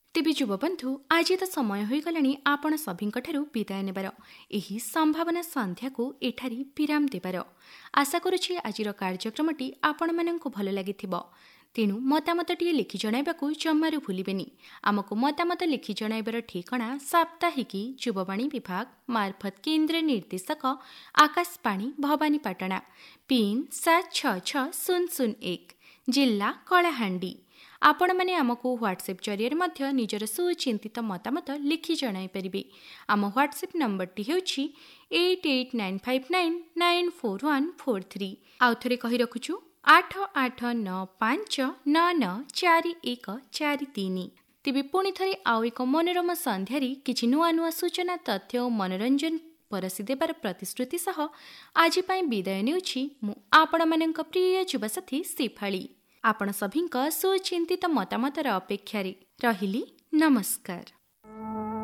तेबे युवबंधु आज तो समय हो गलानी आपण सभिंकठारु विदाय नेबार एही संभावना संध्या को एठारी विराम देबार आशा करुछि आजिर कार्यक्रमटी आपण माननकु भल लागिथिबो। तेणु मतामतटिए लिखि जणाइबाकु जम्मारु भूलिबेनी। आमको मतामत लिखि जणाइबार ठिकणा साप्ताहिकी युववाणी विभाग मार्फत केन्द्र निर्देशक आकाशवाणी भवानीपाटणा पिन 766001 जिल्ला कलाहांडी। आपण माने आमको व्हाट्सएप जरिए मध्य निजर सुचिंतित मतामत लिखि जणाई परिबे। आम व्हाट्सएप नंबरटी हेउछि 8895994143। आउ थरे कहि रखुछु 8895994143। तेबे पुणी थरे आउ एक मनोरम संध्यारी किछि नुआ नुआ सूचना तथ्य और मनोरंजन परसी देबार प्रतिश्रुति सह आज पाई विदाय नेउछि मु आपण माननक प्रिय युवसाथी सिफाली। आपण सभिंक सुचिंतित मतामतर अपेक्षारे रहिली। नमस्कार।